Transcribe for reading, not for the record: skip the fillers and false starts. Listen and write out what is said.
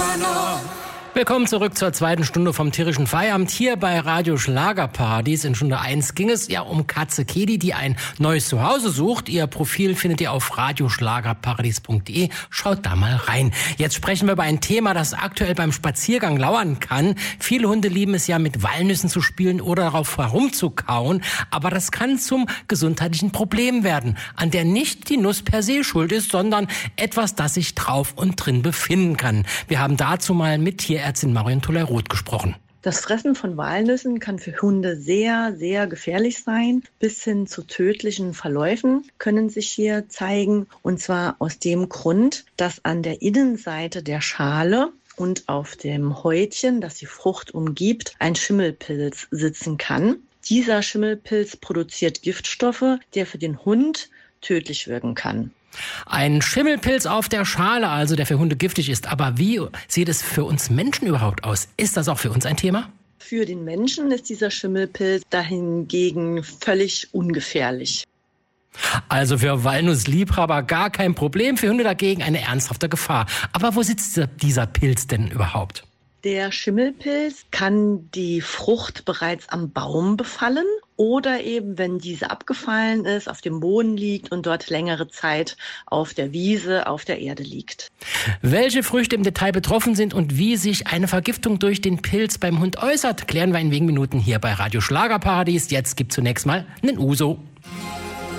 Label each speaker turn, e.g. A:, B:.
A: Willkommen zurück zur zweiten Stunde vom tierischen Feierabend hier bei Radio Schlagerparadies. In Stunde 1 ging es ja um Katze Kedi, die ein neues Zuhause sucht. Ihr Profil findet ihr auf radioschlagerparadies.de. Schaut da mal rein. Jetzt sprechen wir über ein Thema, das aktuell beim Spaziergang lauern kann. Viele Hunde lieben es ja, mit Walnüssen zu spielen oder darauf herumzukauen. Aber das kann zum gesundheitlichen Problem werden, an der nicht die Nuss per se schuld ist, sondern etwas, das sich drauf und drin befinden kann. Wir haben dazu mal mit Tierärztin Marion Tolleroth gesprochen.
B: Das Fressen von Walnüssen kann für Hunde sehr, sehr gefährlich sein. Bis hin zu tödlichen Verläufen können sich hier zeigen. Und zwar aus dem Grund, dass an der Innenseite der Schale und auf dem Häutchen, das die Frucht umgibt, ein Schimmelpilz sitzen kann. Dieser Schimmelpilz produziert Giftstoffe, der für den Hund tödlich wirken kann.
A: Ein Schimmelpilz auf der Schale, also der für Hunde giftig ist. Aber wie sieht es für uns Menschen überhaupt aus? Ist das auch für uns ein Thema?
B: Für den Menschen ist dieser Schimmelpilz dahingegen völlig ungefährlich.
A: Also für Walnussliebhaber gar kein Problem, für Hunde dagegen eine ernsthafte Gefahr. Aber wo sitzt dieser Pilz denn überhaupt?
B: Der Schimmelpilz kann die Frucht bereits am Baum befallen oder eben, wenn diese abgefallen ist, auf dem Boden liegt und dort längere Zeit auf der Wiese, auf der Erde liegt.
A: Welche Früchte im Detail betroffen sind und wie sich eine Vergiftung durch den Pilz beim Hund äußert, klären wir in wenigen Minuten hier bei Radio Schlagerparadies. Jetzt gibt zunächst mal einen Uso.